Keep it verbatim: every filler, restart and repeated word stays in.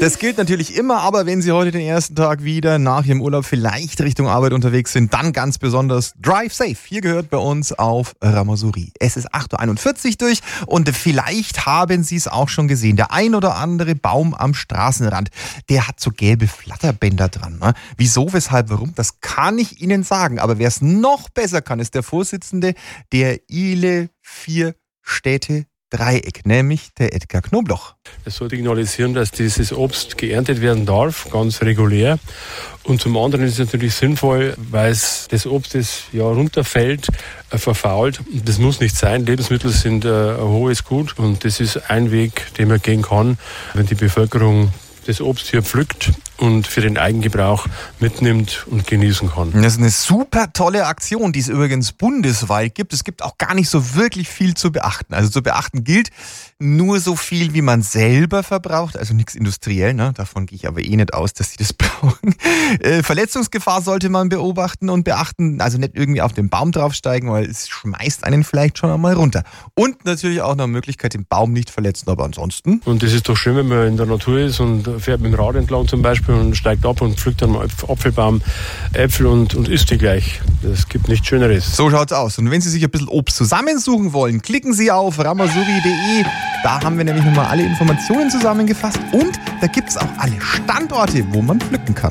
Das gilt natürlich immer, aber wenn Sie heute den ersten Tag wieder nach Ihrem Urlaub vielleicht Richtung Arbeit unterwegs sind, dann ganz besonders Drive Safe. Hier gehört bei uns auf Ramazouri. Es ist acht Uhr einundvierzig durch und vielleicht haben Sie es auch schon gesehen. Der ein oder andere Baum am Straßenrand, der hat so gelbe Flatterbänder dran. Ne? Wieso, weshalb, warum? Das kann ich Ihnen sagen. Aber wer es noch besser kann, ist der Vorsitzende der I L E vier Städte Dreieck, nämlich der Edgar Knobloch. Es soll signalisieren, dass dieses Obst geerntet werden darf, ganz regulär. Und zum anderen ist es natürlich sinnvoll, weil es das Obst, das ja runterfällt, äh, verfault. Das muss nicht sein. Lebensmittel sind äh, ein hohes Gut und das ist ein Weg, den man gehen kann, wenn die Bevölkerung das Obst hier pflückt und für den Eigengebrauch mitnimmt und genießen kann. Das ist eine super tolle Aktion, die es übrigens bundesweit gibt. Es gibt auch gar nicht so wirklich viel zu beachten. Also zu beachten gilt nur so viel, wie man selber verbraucht, also nichts industriell, ne? Davon gehe ich aber eh nicht aus, dass sie das brauchen. Äh, Verletzungsgefahr sollte man beobachten und beachten, also nicht irgendwie auf den Baum draufsteigen, weil es schmeißt einen vielleicht schon einmal runter. Und natürlich auch noch eine Möglichkeit, den Baum nicht verletzen, aber ansonsten. Und das ist doch schön, wenn man in der Natur ist und fährt mit dem Rad entlang zum Beispiel und steigt ab und pflückt dann am Apfelbaum Äpfel und, und isst die gleich. Das gibt nichts Schöneres. So schaut's aus. Und wenn Sie sich ein bisschen Obst zusammensuchen wollen, klicken Sie auf ramazouri punkt de. Da haben wir nämlich nochmal alle Informationen zusammengefasst und da gibt's auch alle Standorte, wo man pflücken kann.